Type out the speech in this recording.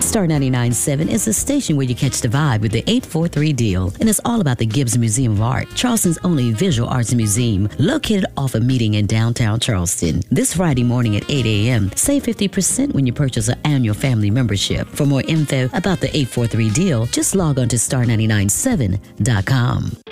Star 99.7 is the station where you catch the vibe with the 843 deal, and it's all about the Gibbs Museum of Art, Charleston's only visual arts museum, located off a meeting in downtown Charleston. This Friday morning at 8 a.m., save 50% when you purchase an annual family membership. For more info about the 843 deal, just log on to star997.com.